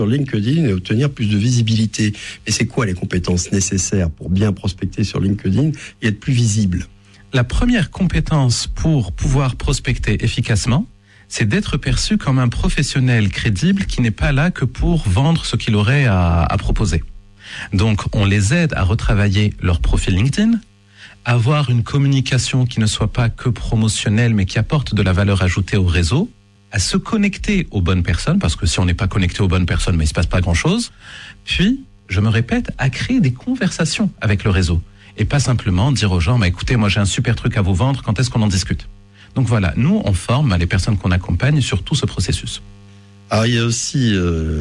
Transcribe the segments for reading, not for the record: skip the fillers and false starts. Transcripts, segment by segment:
sur LinkedIn et obtenir plus de visibilité. Mais c'est quoi les compétences nécessaires pour bien prospecter sur LinkedIn et être plus visible ? La première compétence pour pouvoir prospecter efficacement, c'est d'être perçu comme un professionnel crédible qui n'est pas là que pour vendre ce qu'il aurait à proposer. Donc, on les aide à retravailler leur profil LinkedIn, avoir une communication qui ne soit pas que promotionnelle, mais qui apporte de la valeur ajoutée au réseau, à se connecter aux bonnes personnes, parce que si on n'est pas connecté aux bonnes personnes, mais il ne se passe pas grand-chose. Puis, je me répète, à créer des conversations avec le réseau. Et pas simplement dire aux gens, écoutez, moi j'ai un super truc à vous vendre, quand est-ce qu'on en discute ? Donc voilà, nous, on forme les personnes qu'on accompagne sur tout ce processus. Alors, il y a aussi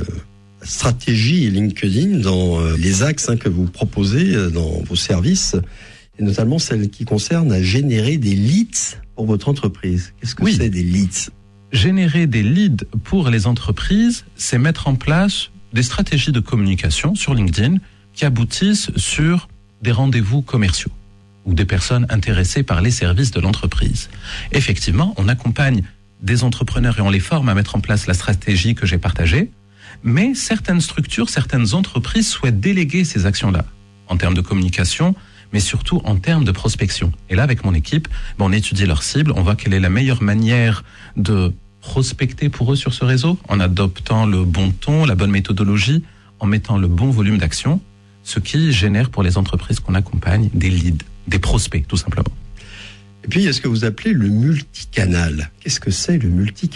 la stratégie LinkedIn dans les axes que vous proposez dans vos services, et notamment celle qui concerne à générer des leads pour votre entreprise. Qu'est-ce que c'est des leads ? Générer des leads pour les entreprises, c'est mettre en place des stratégies de communication sur LinkedIn qui aboutissent sur des rendez-vous commerciaux ou des personnes intéressées par les services de l'entreprise. Effectivement, on accompagne des entrepreneurs et on les forme à mettre en place la stratégie que j'ai partagée, mais certaines structures, certaines entreprises souhaitent déléguer ces actions-là en termes de communication, mais surtout en termes de prospection. Et là, avec mon équipe, on étudie leur cible, on voit quelle est la meilleure manière de prospecter pour eux sur ce réseau, en adoptant le bon ton, la bonne méthodologie, en mettant le bon volume d'action, ce qui génère pour les entreprises qu'on accompagne des leads, des prospects, tout simplement. Et puis, il y a ce que vous appelez le multicanal. Qu'est-ce que c'est le multicanal ?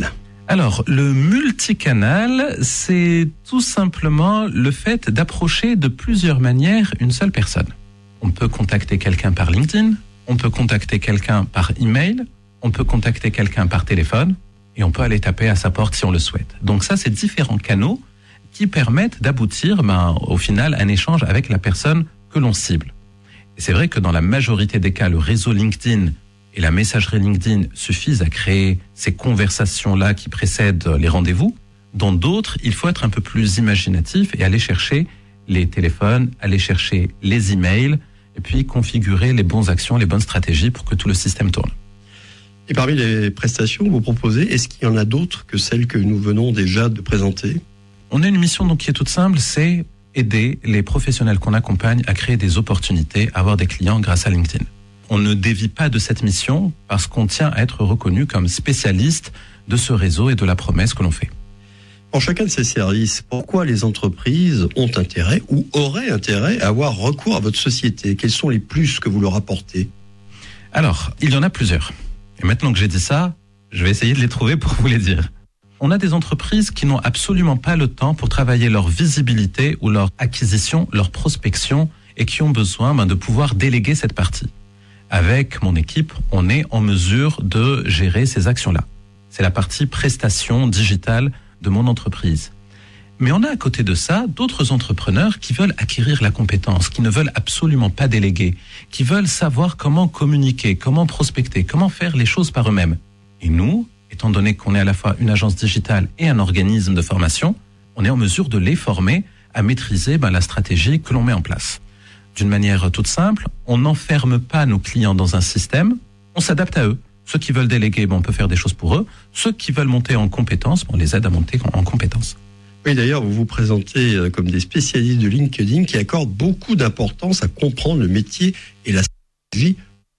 Alors, le multicanal, c'est tout simplement le fait d'approcher de plusieurs manières une seule personne. On peut contacter quelqu'un par LinkedIn, on peut contacter quelqu'un par email, on peut contacter quelqu'un par téléphone, et on peut aller taper à sa porte si on le souhaite. Donc ça, c'est différents canaux qui permettent d'aboutir, au final, à un échange avec la personne que l'on cible. Et c'est vrai que dans la majorité des cas, le réseau LinkedIn et la messagerie LinkedIn suffisent à créer ces conversations-là qui précèdent les rendez-vous. Dans d'autres, il faut être un peu plus imaginatif et aller chercher les téléphones, aller chercher les emails, et puis configurer les bonnes actions, les bonnes stratégies pour que tout le système tourne. Et parmi les prestations que vous proposez, est-ce qu'il y en a d'autres que celles que nous venons déjà de présenter ? On a une mission donc qui est toute simple, c'est aider les professionnels qu'on accompagne à créer des opportunités, à avoir des clients grâce à LinkedIn. On ne dévie pas de cette mission parce qu'on tient à être reconnu comme spécialiste de ce réseau et de la promesse que l'on fait. Pour chacun de ces services, pourquoi les entreprises ont intérêt ou auraient intérêt à avoir recours à votre société ? Quels sont les plus que vous leur apportez ? Alors, il y en a plusieurs. Et maintenant que j'ai dit ça, je vais essayer de les trouver pour vous les dire. On a des entreprises qui n'ont absolument pas le temps pour travailler leur visibilité ou leur acquisition, leur prospection, et qui ont besoin de pouvoir déléguer cette partie. Avec mon équipe, on est en mesure de gérer ces actions-là. C'est la partie prestation digitale de mon entreprise. Mais on a à côté de ça d'autres entrepreneurs qui veulent acquérir la compétence, qui ne veulent absolument pas déléguer, qui veulent savoir comment communiquer, comment prospecter, comment faire les choses par eux-mêmes. Et nous, étant donné qu'on est à la fois une agence digitale et un organisme de formation, on est en mesure de les former à maîtriser la stratégie que l'on met en place. D'une manière toute simple, on n'enferme pas nos clients dans un système, on s'adapte à eux. Ceux qui veulent déléguer, on peut faire des choses pour eux. Ceux qui veulent monter en compétences, on les aide à monter en compétences. Oui, d'ailleurs, vous vous présentez comme des spécialistes de LinkedIn qui accordent beaucoup d'importance à comprendre le métier et la stratégie.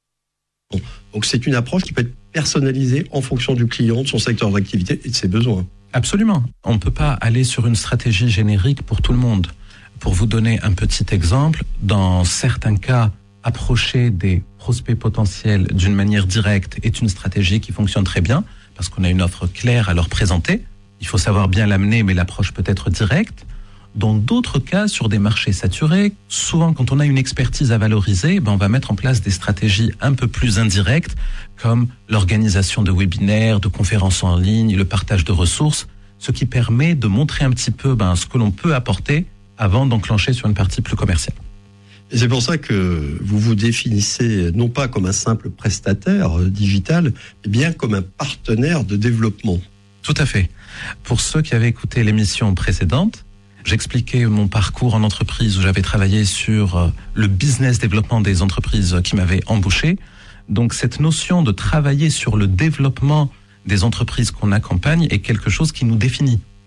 Donc, c'est une approche qui peut être personnalisée en fonction du client, de son secteur d'activité et de ses besoins. Absolument. On ne peut pas aller sur une stratégie générique pour tout le monde. Pour vous donner un petit exemple, dans certains cas, approcher des prospects potentiels d'une manière directe est une stratégie qui fonctionne très bien parce qu'on a une offre claire à leur présenter. Il faut savoir bien l'amener, mais l'approche peut être directe. Dans d'autres cas, sur des marchés saturés, souvent quand on a une expertise à valoriser, on va mettre en place des stratégies un peu plus indirectes, comme l'organisation de webinaires, de conférences en ligne, le partage de ressources, ce qui permet de montrer un petit peu ce que l'on peut apporter avant d'enclencher sur une partie plus commerciale. Et c'est pour ça que vous vous définissez non pas comme un simple prestataire digital, mais bien comme un partenaire de développement. Tout à fait. Pour ceux qui avaient écouté l'émission précédente, j'expliquais mon parcours en entreprise où j'avais travaillé sur le business développement des entreprises qui m'avaient embauché. Donc cette notion de travailler sur le développement des entreprises qu'on accompagne est quelque chose qui nous définit.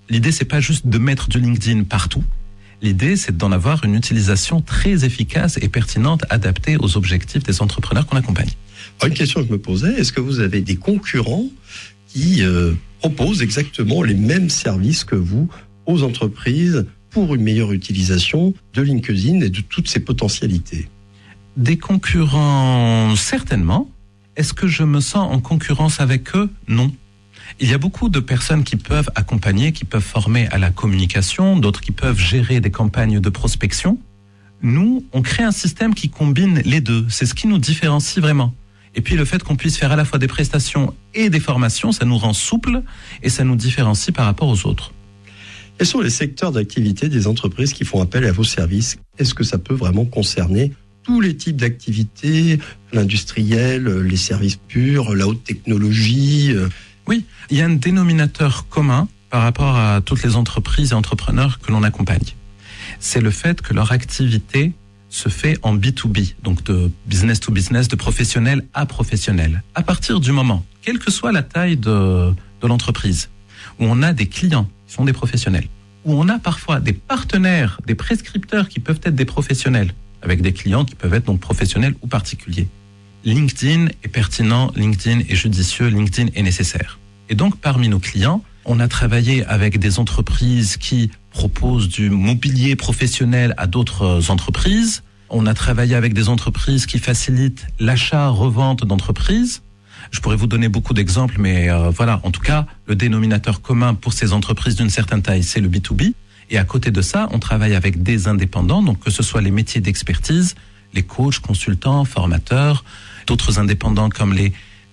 L'idée, c'est pas juste de mettre du LinkedIn partout. L'idée, c'est d'en avoir une utilisation très efficace et pertinente, adaptée aux objectifs des entrepreneurs qu'on accompagne. Alors, une question que je me posais, est-ce que vous avez des concurrents qui proposent exactement les mêmes services que vous aux entreprises pour une meilleure utilisation de LinkedIn et de toutes ses potentialités? Des concurrents, certainement. Est-ce que je me sens en concurrence avec eux? Non. Il y a beaucoup de personnes qui peuvent accompagner, qui peuvent former à la communication, d'autres qui peuvent gérer des campagnes de prospection. Nous, on crée un système qui combine les deux. C'est ce qui nous différencie vraiment. Et puis le fait qu'on puisse faire à la fois des prestations et des formations, ça nous rend souples et ça nous différencie par rapport aux autres. Quels sont les secteurs d'activité des entreprises qui font appel à vos services? Est-ce que ça peut vraiment concerner tous les types d'activités, l'industriel, les services purs, la haute technologie? Oui, il y a un dénominateur commun par rapport à toutes les entreprises et entrepreneurs que l'on accompagne. C'est le fait que leur activité se fait en B2B, donc de business to business, de professionnel à professionnel. À partir du moment, quelle que soit la taille de l'entreprise, où on a des clients qui sont des professionnels, où on a parfois des partenaires, des prescripteurs qui peuvent être des professionnels, avec des clients qui peuvent être donc professionnels ou particuliers. LinkedIn est pertinent, LinkedIn est judicieux, LinkedIn est nécessaire. Et donc, parmi nos clients, on a travaillé avec des entreprises qui proposent du mobilier professionnel à d'autres entreprises. On a travaillé avec des entreprises qui facilitent l'achat-revente d'entreprises. Je pourrais vous donner beaucoup d'exemples, mais voilà, en tout cas, le dénominateur commun pour ces entreprises d'une certaine taille, c'est le B2B. Et à côté de ça, on travaille avec des indépendants, donc que ce soit les métiers d'expertise, les coachs, consultants, formateurs, d'autres indépendants comme les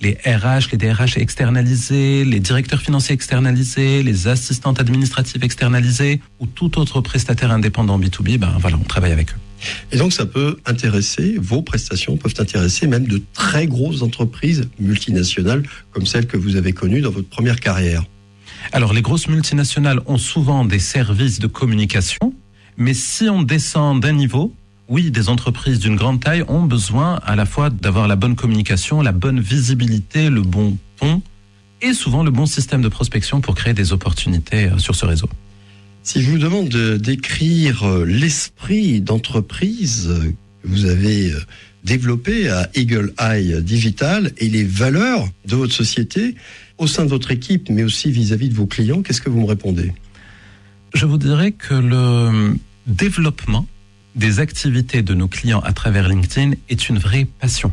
RH, les DRH externalisés, les directeurs financiers externalisés, les assistantes administratives externalisées ou tout autre prestataire indépendant B2B, voilà, on travaille avec eux. Et donc ça peut intéresser, vos prestations peuvent intéresser même de très grosses entreprises multinationales comme celles que vous avez connues dans votre première carrière. Alors les grosses multinationales ont souvent des services de communication, mais si on descend d'un niveau, oui, des entreprises d'une grande taille ont besoin à la fois d'avoir la bonne communication, la bonne visibilité, le bon ton et souvent le bon système de prospection pour créer des opportunités sur ce réseau. Si je vous demande de décrire l'esprit d'entreprise que vous avez développé à Eagle Eye Digital et les valeurs de votre société au sein de votre équipe, mais aussi vis-à-vis de vos clients, qu'est-ce que vous me répondez? Je vous dirais que le développement des activités de nos clients à travers LinkedIn est une vraie passion.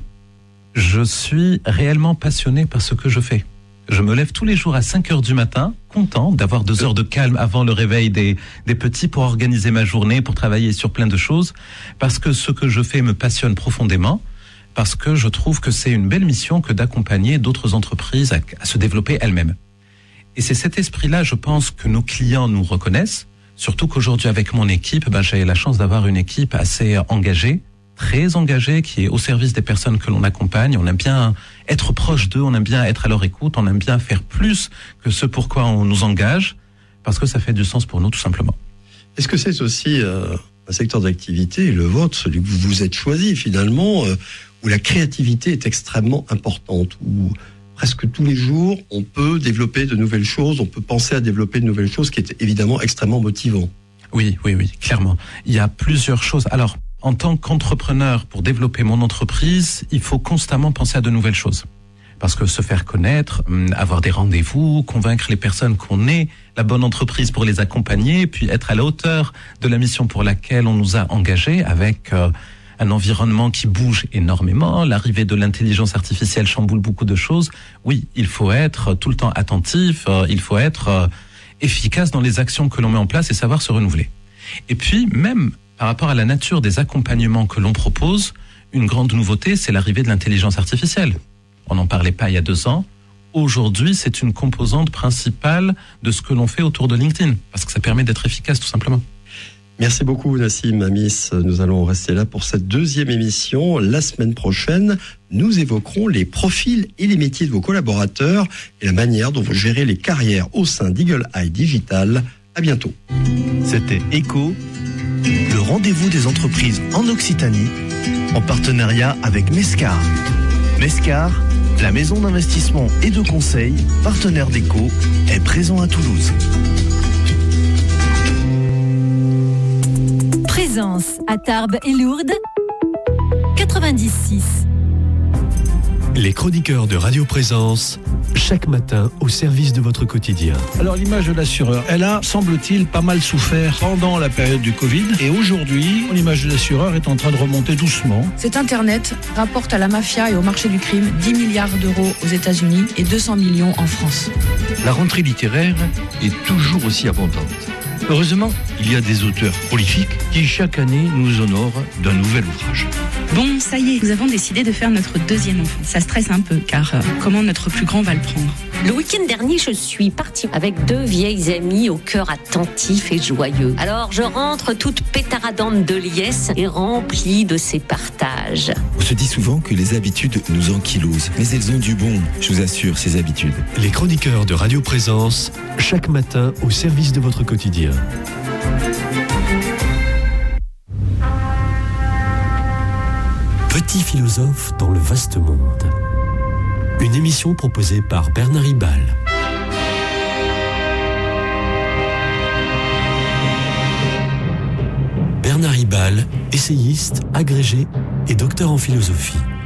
Je suis réellement passionné par ce que je fais. Je me lève tous les jours à 5h du matin, content d'avoir 2 heures de calme avant le réveil des petits pour organiser ma journée, pour travailler sur plein de choses, parce que ce que je fais me passionne profondément, parce que je trouve que c'est une belle mission que d'accompagner d'autres entreprises à se développer elles-mêmes. Et c'est cet esprit-là, je pense, que nos clients nous reconnaissent. Surtout qu'aujourd'hui, avec mon équipe, j'ai la chance d'avoir une équipe assez engagée, très engagée, qui est au service des personnes que l'on accompagne. On aime bien être proche d'eux, on aime bien être à leur écoute, on aime bien faire plus que ce pourquoi on nous engage, parce que ça fait du sens pour nous, tout simplement. Est-ce que c'est aussi un secteur d'activité, le vôtre, celui que vous vous êtes choisi finalement, où la créativité est extrêmement importante, où presque tous les jours, on peut développer de nouvelles choses, on peut penser à développer de nouvelles choses, ce qui est évidemment extrêmement motivant. Oui, clairement. Il y a plusieurs choses. Alors, en tant qu'entrepreneur, pour développer mon entreprise, il faut constamment penser à de nouvelles choses. Parce que se faire connaître, avoir des rendez-vous, convaincre les personnes qu'on est la bonne entreprise pour les accompagner, puis être à la hauteur de la mission pour laquelle on nous a engagés avec un environnement qui bouge énormément, l'arrivée de l'intelligence artificielle chamboule beaucoup de choses. Oui, il faut être tout le temps attentif, il faut être efficace dans les actions que l'on met en place et savoir se renouveler. Et puis, même par rapport à la nature des accompagnements que l'on propose, une grande nouveauté, c'est l'arrivée de l'intelligence artificielle. On n'en parlait pas il y a 2 ans. Aujourd'hui, c'est une composante principale de ce que l'on fait autour de LinkedIn, parce que ça permet d'être efficace, tout simplement. Merci beaucoup Nassim Amis. Nous allons rester là pour cette 2e émission. La semaine prochaine, nous évoquerons les profils et les métiers de vos collaborateurs et la manière dont vous gérez les carrières au sein d'Eagle Eye Digital. À bientôt. C'était ECHO, le rendez-vous des entreprises en Occitanie, en partenariat avec Mescar. Mescar, la maison d'investissement et de conseil, partenaire d'ECHO, est présent à Toulouse. Présence à Tarbes et Lourdes 96. Les chroniqueurs de Radio Présence, chaque matin au service de votre quotidien. Alors l'image de l'assureur, elle a, semble-t-il, pas mal souffert pendant la période du Covid. Et aujourd'hui, l'image de l'assureur est en train de remonter doucement. Cet Internet rapporte à la mafia et au marché du crime 10 milliards d'euros aux États-Unis et 200 millions en France. La rentrée littéraire est toujours aussi abondante. Heureusement, il y a des auteurs prolifiques qui chaque année nous honorent d'un nouvel ouvrage. Bon, ça y est, nous avons décidé de faire notre deuxième enfant. Ça stresse un peu, car comment notre plus grand va le prendre ? Le week-end dernier, je suis partie avec 2 vieilles amies au cœur attentif et joyeux. Alors, je rentre toute pétaradante de liesse et remplie de ces partages. On se dit souvent que les habitudes nous ankylosent, mais elles ont du bon, je vous assure, ces habitudes. Les chroniqueurs de Radio Présence, chaque matin au service de votre quotidien. Petit philosophe dans le vaste monde. Une émission proposée par Bernard Hibal. Bernard Hibal, essayiste, agrégé et docteur en philosophie.